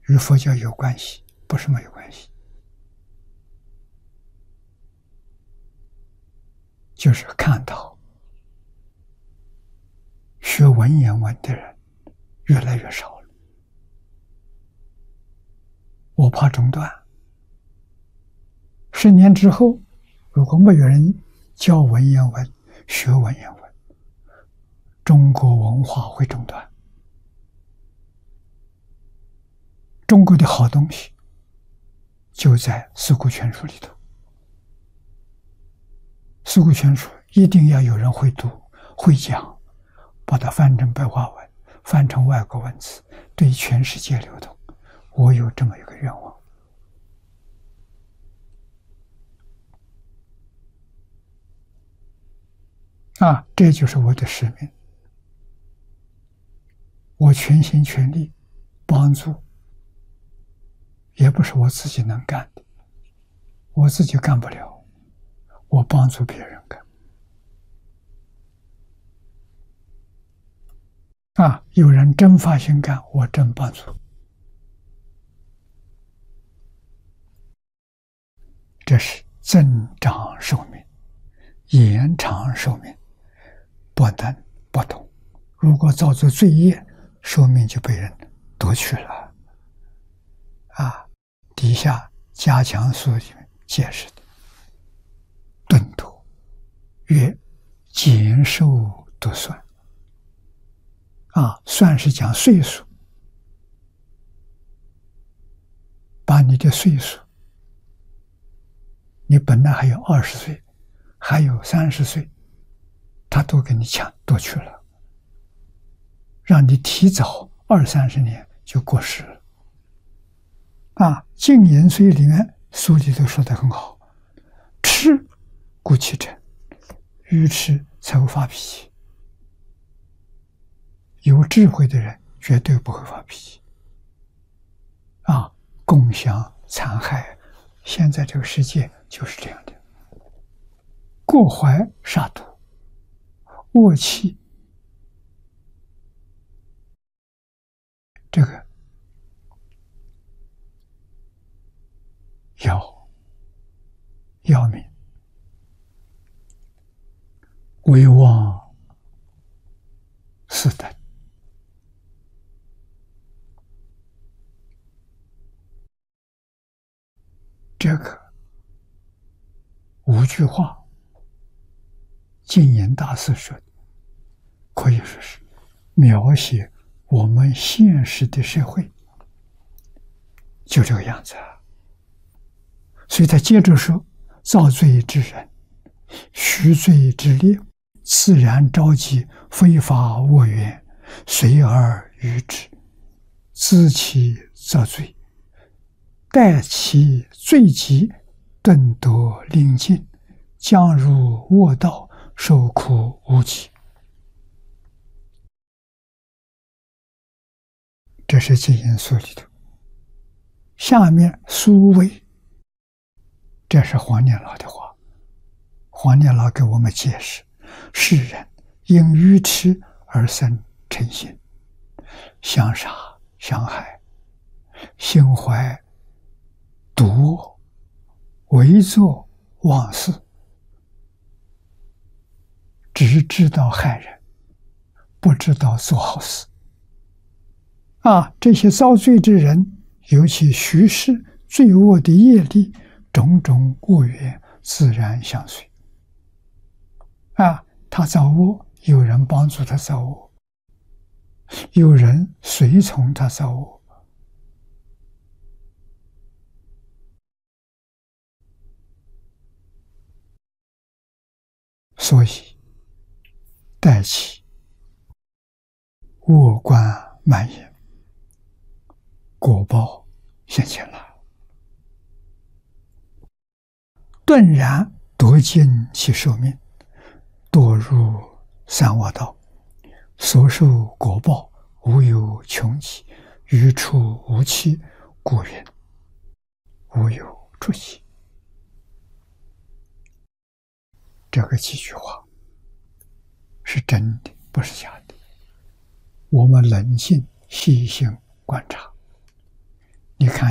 与佛教有关系，不是没有关系。就是看到学文言文的人越来越少了，我怕中断。10年之后，如果没有人教文言文、学文言文，中国文化会中断。中国的好东西就在四库全书里头。四库全书一定要有人会读、会讲，把它翻成白话文，翻成外国文字，对全世界流通。我有这么一个愿望。这就是我的使命。我全心全力帮助，也不是我自己能干的，我自己干不了，我帮助别人干。有人真发心干，我真帮助。这是增长寿命、延长寿命，不能不懂。如果造作罪业，寿命就被人夺去了。底下加强书里面解释的，顿读曰减寿度算。算是讲岁数，把你的岁数，你本来还有20岁，还有30岁，他都给你夺去了，让你提早20-30年就过世了。净言税里面书里头说得很好，痴故其诚，愚痴才会发脾气。有智慧的人绝对不会发脾气。共享残害，现在这个世界就是这样的。过怀杀毒，恶气，这个要命，威望四等。这个5句话，净言大师说的，可以说是描写我们现实的社会，就这个样子。所以他接着说：造罪之人，虚罪之劣，自然召集非法恶缘，随而与之，知其则罪，待其罪极，顿得令尽，将入恶道，受苦无极。这是净言书里头。下面苏谓，这是黄念老的话。黄念老给我们解释：世人因愚痴而生嗔心，相杀相害，心怀毒恶，为作妄事，只知道害人，不知道做好事。这些造罪之人，尤其虚实罪恶的业力，种种恶缘自然相随。他造恶，有人帮助他造恶，有人随从他造恶。所以待其恶观蔓延，果报现前了，顿然夺尽其寿命，堕入三恶道，所受果报无有穷极，余处无期，故云无有出期。这个几句话是真的，不是假的。我们冷静细心观察，